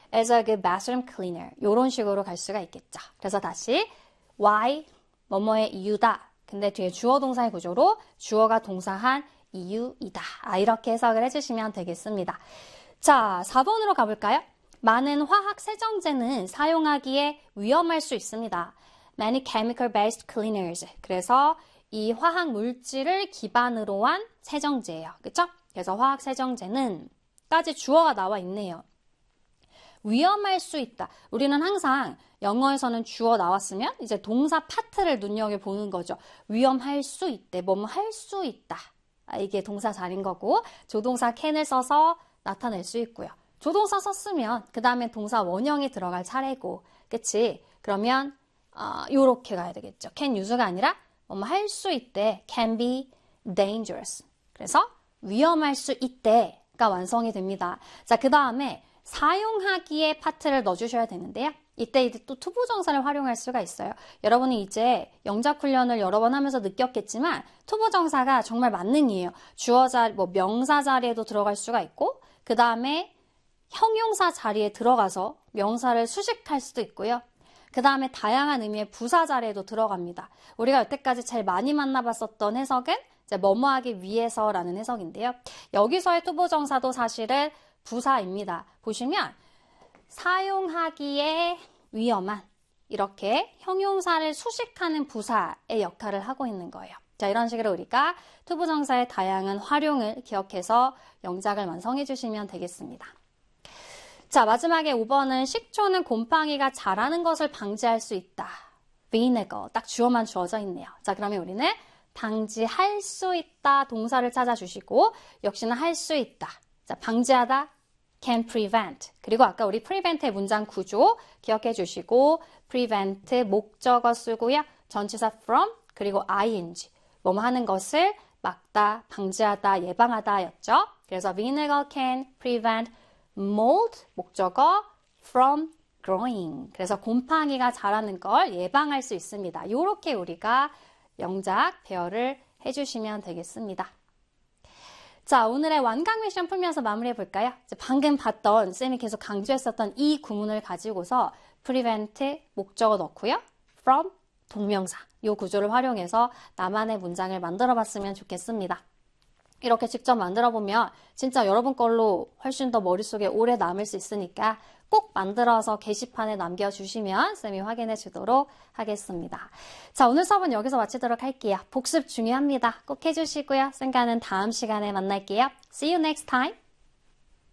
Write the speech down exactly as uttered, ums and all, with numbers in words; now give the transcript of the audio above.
as a good bathroom cleaner. 이런 식으로 갈 수가 있겠죠. 그래서 다시 why 뭐뭐의 이유다. 근데 뒤에 주어 동사의 구조로 주어가 동사한 이유이다. 아, 이렇게 해석을 해주시면 되겠습니다. 자, 사 번으로 가볼까요? 많은 화학 세정제는 사용하기에 위험할 수 있습니다. Many chemical-based cleaners. 그래서 이 화학 물질을 기반으로 한 세정제예요. 그쵸? 그래서 화학 세정제는 까지 주어가 나와 있네요. 위험할 수 있다. 우리는 항상 영어에서는 주어 나왔으면 이제 동사 파트를 눈여겨보는 거죠. 위험할 수 있대. 뭐뭐 할 수 있다. 아, 이게 동사 자리인 거고 조동사 can을 써서 나타낼 수 있고요. 조동사 썼으면 그 다음에 동사 원형이 들어갈 차례고 그치? 그러면 어, 요렇게 가야 되겠죠. can use가 아니라 뭐뭐 할 수 있대. can be dangerous. 그래서 위험할 수 있대가 완성이 됩니다. 자, 그 다음에 사용하기에 파트를 넣어주셔야 되는데요. 이때 이제 또 투부정사를 활용할 수가 있어요. 여러분이 이제 영작 훈련을 여러 번 하면서 느꼈겠지만 투부정사가 정말 만능이에요. 주어 자리, 뭐 명사 자리에도 들어갈 수가 있고 그 다음에 형용사 자리에 들어가서 명사를 수식할 수도 있고요. 그 다음에 다양한 의미의 부사 자리에도 들어갑니다. 우리가 여태까지 제일 많이 만나봤었던 해석은 이제 뭐뭐하기 위해서라는 해석인데요. 여기서의 투부정사도 사실은 부사입니다. 보시면 사용하기에 위험한 이렇게 형용사를 수식하는 부사의 역할을 하고 있는 거예요. 자, 이런 식으로 우리가 투부정사의 다양한 활용을 기억해서 영작을 완성해 주시면 되겠습니다. 자, 마지막에 오 번은 식초는 곰팡이가 자라는 것을 방지할 수 있다. vinegar. 딱 주어만 주어져 있네요. 자, 그러면 우리는 방지할 수 있다 동사를 찾아주시고 역시나 할 수 있다. 자, 방지하다 can prevent. 그리고 아까 우리 prevent의 문장 구조 기억해 주시고 prevent 목적어 쓰고요. 전치사 from 그리고 ing. 뭐뭐 하는 것을 막다, 방지하다, 예방하다 였죠. 그래서 vinegar can prevent mold 목적어 from growing. 그래서 곰팡이가 자라는 걸 예방할 수 있습니다. 이렇게 우리가 영작 배열을 해주시면 되겠습니다. 자, 오늘의 완강 미션 풀면서 마무리해 볼까요? 방금 봤던 쌤이 계속 강조했었던 이 구문을 가지고서 prevent 목적어 넣고요. from 동명사 이 구조를 활용해서 나만의 문장을 만들어 봤으면 좋겠습니다. 이렇게 직접 만들어 보면 진짜 여러분 걸로 훨씬 더 머릿속에 오래 남을 수 있으니까 꼭 만들어서 게시판에 남겨주시면 쌤이 확인해 주도록 하겠습니다. 자, 오늘 수업은 여기서 마치도록 할게요. 복습 중요합니다. 꼭 해주시고요. 쌤과는 다음 시간에 만날게요. See you next time.